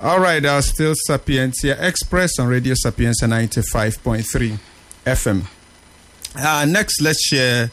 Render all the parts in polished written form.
All right, still Sapientia Express on Radio Sapientia 95.3 FM. Next, let's share.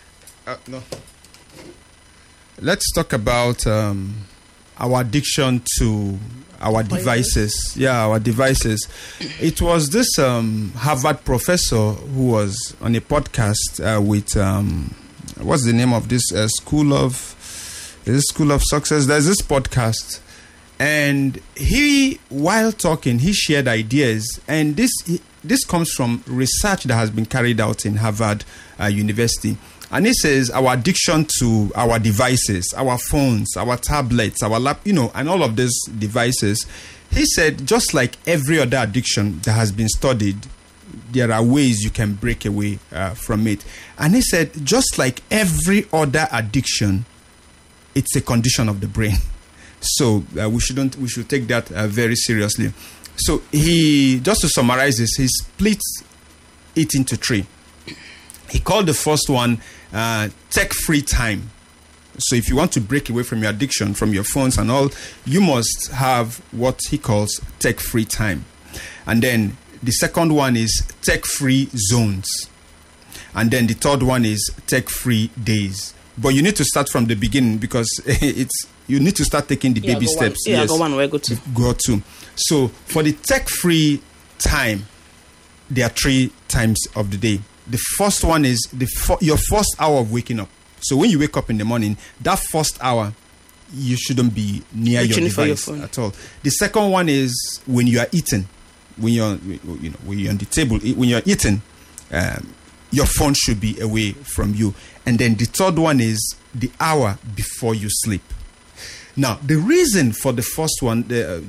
Let's talk about our addiction to our devices. Yeah, our devices. It was this Harvard professor who was on a podcast with what's the name of this School of Success? There's this podcast. And he, while talking, he shared ideas, and this comes from research that has been carried out in Harvard University. And he says our addiction to our devices, our phones, our tablets, our and all of these devices. He said, just like every other addiction that has been studied, there are ways you can break away from it. And he said, just like every other addiction, it's a condition of the brain. So we should take that very seriously. So he, just to summarize this, he splits it into three. He called the first one tech-free time. So if you want to break away from your addiction, from your phones and all, you must have what he calls tech-free time. And then the second one is tech-free zones. And then the third one is tech-free days. But you need to start from the beginning because you need to start taking the baby steps. Yes. Go one, where go to? Go to. So for the tech-free time, there are 3 times of the day. The first one is your first hour of waking up. So when you wake up in the morning, that first hour, you shouldn't be near your device at all. The second one is when you are eating. When you're on the table, when you're eating, your phone should be away from you. And then the third one is the hour before you sleep. Now, the reason for the first one,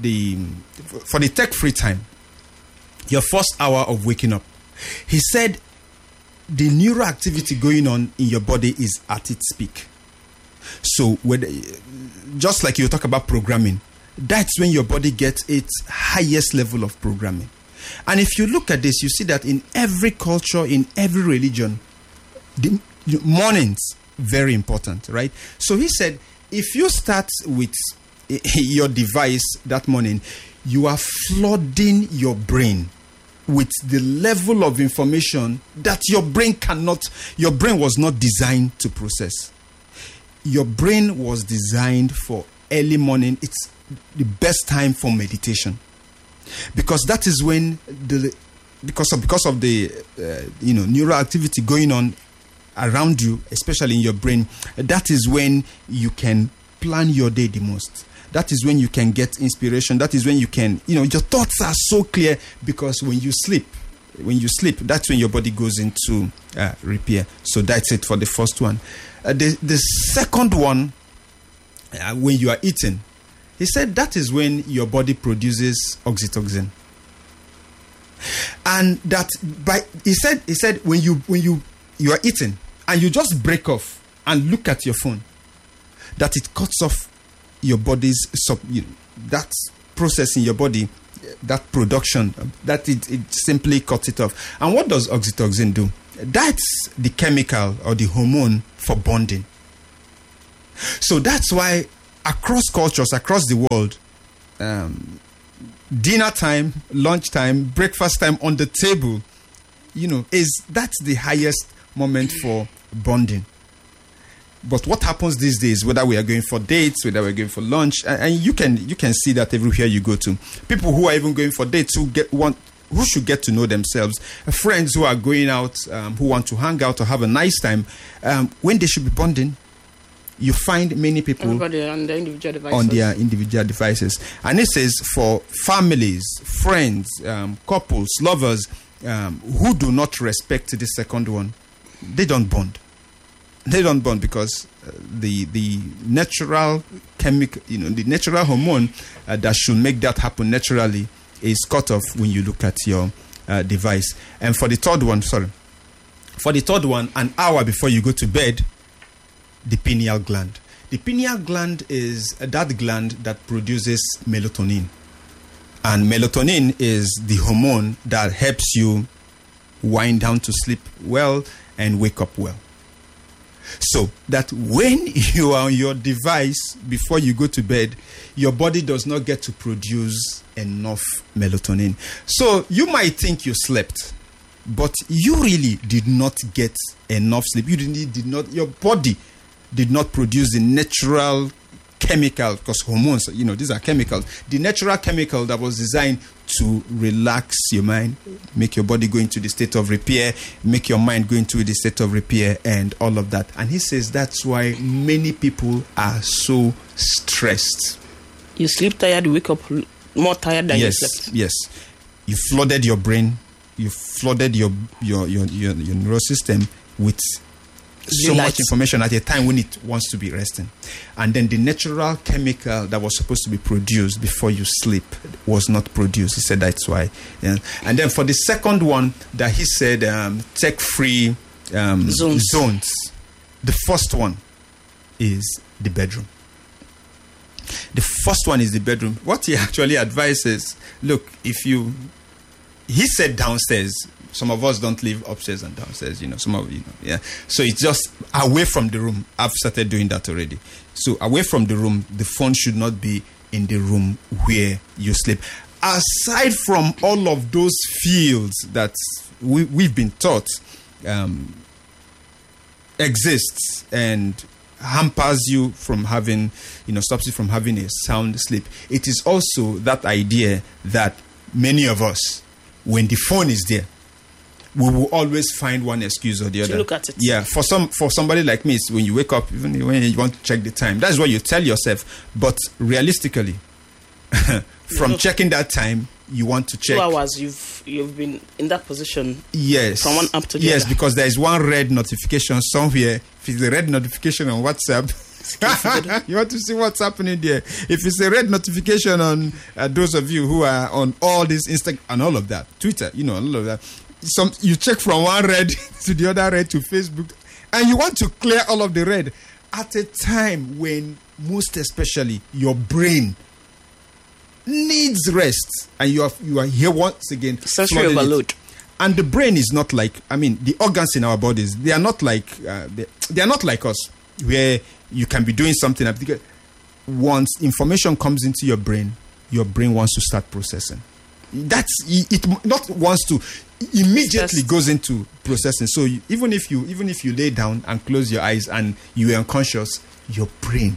for the tech-free time, your first hour of waking up, he said the neuroactivity going on in your body is at its peak. So, just like you talk about programming, that's when your body gets its highest level of programming. And if you look at this, you see that in every culture, in every religion, the mornings, very important, right? So he said, if you start with your device that morning, you are flooding your brain with the level of information that your brain was not designed to process. Your brain was designed for early morning. It's the best time for meditation. Because that is when because of the neural activity going on around you, especially in your brain, that is when you can plan your day the most. That is when you can get inspiration. That is when you can, your thoughts are so clear, because when you sleep, that's when your body goes into repair. So that's it for the first one. The second one, when you are eating, he said that is when your body produces oxytocin. And that he said when you are eating and you just break off and look at your phone, that it cuts off your body's that process in your body, that production, that it simply cuts it off. And what does oxytocin do? That's the chemical or the hormone for bonding. So that's why across cultures, across the world, dinner time, lunch time, breakfast time on the table, that's the highest moment for bonding. But what happens these days, whether we are going for dates, whether we're going for lunch, and you can see that everywhere you go to. People who are even going for dates who should get to know themselves. Friends who are going out, who want to hang out or have a nice time, when they should be bonding, you find many people everybody on their individual devices. And it says for families, friends, couples, lovers who do not respect the second one, they don't bond. They don't bond because the natural chemical, the natural hormone that should make that happen naturally is cut off when you look at your device. And for the third one, an hour before you go to bed, the pineal gland. The pineal gland is that gland that produces melatonin. And melatonin is the hormone that helps you wind down to sleep well and wake up well. So that when you are on your device before you go to bed, your body does not get to produce enough melatonin. So you might think you slept, but you really did not get enough sleep. Your body did not produce the natural chemical, because hormones, these are chemicals. The natural chemical that was designed to relax your mind, make your body go into the state of repair, make your mind go into the state of repair, and all of that. And he says that's why many people are so stressed. You sleep tired, you wake up more tired than you slept. Yes. You flooded your brain, you flooded your neural system with so much information at a time when it wants to be resting. And then the natural chemical that was supposed to be produced before you sleep was not produced. He said that's why. Yeah. And then for the second one that he said, tech-free zones. The first one is the bedroom. The first one is the bedroom. What he actually advises, look, he said downstairs. Some of us don't live upstairs and downstairs, some of yeah. So it's just away from the room. I've started doing that already. So away from the room, the phone should not be in the room where you sleep. Aside from all of those fields that we've been taught exists and hampers you from having, stops you from having a sound sleep. It is also that idea that many of us, when the phone is there, we will always find one excuse or the other. To look at it. Yeah, for somebody like me, it's when you wake up, even when you want to check the time, that's what you tell yourself. But realistically, from checking that time, you want to check 2 hours. You've been in that position. Yes. From one app to the other. Yes, because there is one red notification somewhere. If it's a red notification on WhatsApp, you want to see what's happening there. If it's a red notification on those of you who are on all this Instagram and all of that, Twitter, all of that. You check from one red to the other red to Facebook, and you want to clear all of the red at a time when most especially your brain needs rest, and you are here once again. Sensory overload. And the brain is not like, the organs in our bodies, they are not like they are not like us, where you can be doing something. Once information comes into your brain wants to start processing. That's it. Not wants to, immediately goes into processing. So even if you lay down and close your eyes and you are unconscious, your brain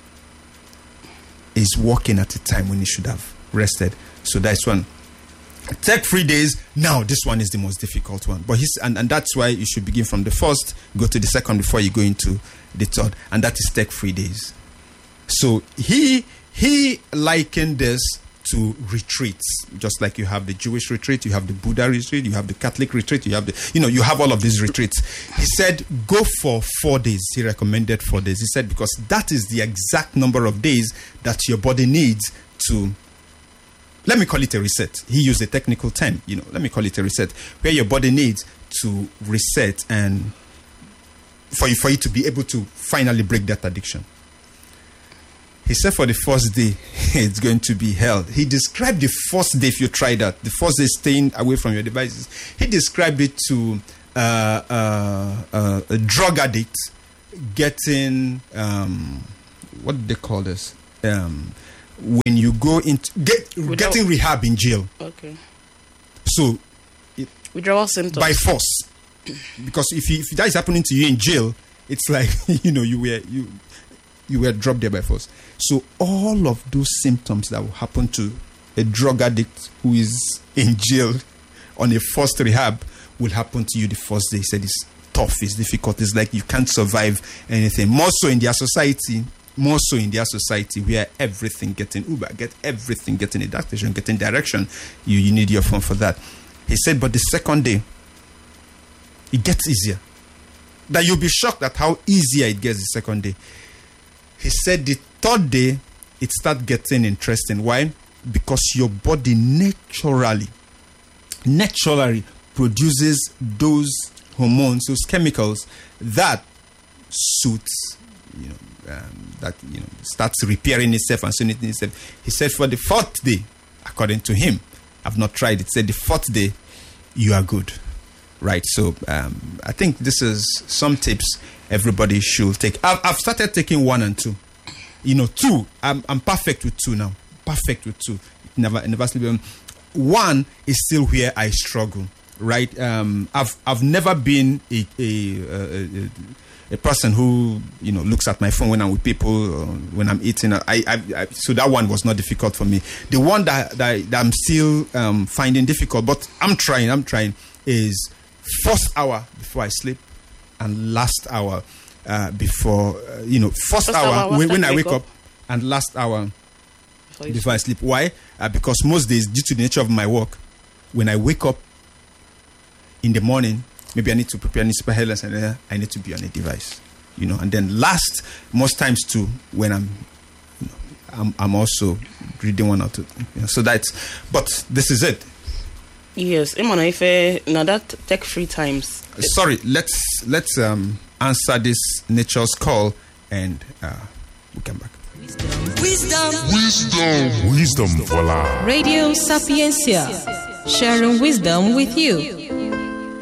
is working at a time when it should have rested. So that's one. Tech-free days. Now this one is the most difficult one, but and that's why you should begin from the first, go to the second before you go into the third, and that is tech-free days. So he likened this to retreats, just like you have the Jewish retreat, you have the Buddha retreat, you have the Catholic retreat, you have you have all of these retreats. He said go for 4 days. He recommended 4 days. He said because that is the exact number of days that your body needs to, let me call it a reset. He used a technical term, let me call it a reset, where your body needs to reset and for you to be able to finally break that addiction. He said for the first day, it's going to be hell. He described the first day, if you try that, the first day staying away from your devices, he described it to a drug addict getting, what do they call this? When you go into, getting rehab in jail. Okay. So, withdrawal symptoms. By force. Because if that is happening to you in jail, it's like, you were dropped there by force. So all of those symptoms that will happen to a drug addict who is in jail on a forced rehab will happen to you the first day. He said it's tough, it's difficult, it's like you can't survive anything. More so in their society where everything getting Uber, everything getting a direction, getting direction, you need your phone for that. He said, but the second day, it gets easier. That you'll be shocked at how easier it gets the second day. He said the third day, it starts getting interesting. Why? Because your body naturally produces those hormones, those chemicals that suits, starts repairing itself and so itself. He said for the fourth day, according to him, I've not tried it, said the fourth day, you are good. right? So I think this is some tips everybody should take. I've started taking 1 and 2. 2. I'm perfect with 2 now. Perfect with 2. Never sleep. 1 is still where I struggle, right? I've never been a person who looks at my phone when I'm with people or when I'm eating. So that one was not difficult for me. The one that I'm still finding difficult, but I'm trying is first hour before I sleep and last hour before first hour when I wake up and last hour before I sleep. Why? Because most days, due to the nature of my work, when I wake up in the morning, maybe I need to prepare newspaper headlines and I need to be on a device, and then last most times too when I'm also reading 1 or 2. So but this is it. Yes, now that tech free times. Sorry, let's answer this nature's call and we'll come back. Wisdom for life. Radio Sapiencia, sharing wisdom with you.